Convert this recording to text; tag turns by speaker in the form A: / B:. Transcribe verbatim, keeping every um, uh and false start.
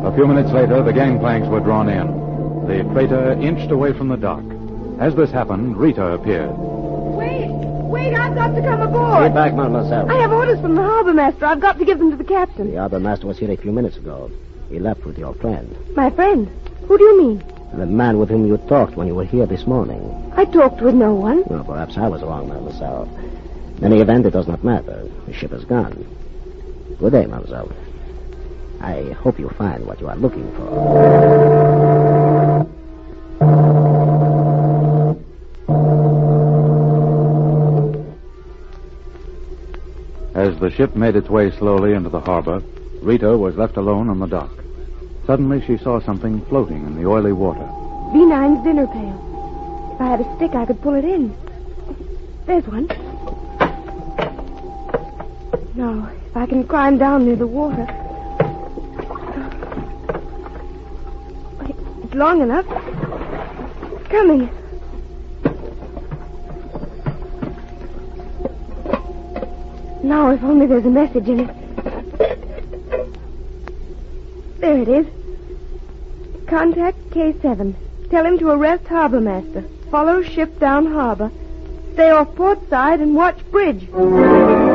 A: A few minutes later, the gangplanks were drawn in. The freighter inched away from the dock. As this happened, Rita appeared.
B: Wait! Wait, I've got to come aboard.
C: Get back, mademoiselle.
B: I have orders from the harbor master. I've got to give them to the captain.
C: The harbor master was here a few minutes ago. He left with your friend.
B: My friend? Who do you mean?
C: The man with whom you talked when you were here this morning.
B: I talked with no one.
C: Well, perhaps I was wrong, mademoiselle. In any event, it does not matter. The ship is gone. Good day, mademoiselle. I hope you find what you are looking for.
A: As the ship made its way slowly into the harbor, Rita was left alone on the dock. Suddenly, she saw something floating in the oily water.
B: B nine's dinner pail. If I had a stick, I could pull it in. There's one. Now, if I can climb down near the water. It's long enough. It's coming. Now, if only there's a message in it. There it is. Contact K seven. Tell him to arrest harbor master. Follow ship down harbor. Stay off port side and watch bridge.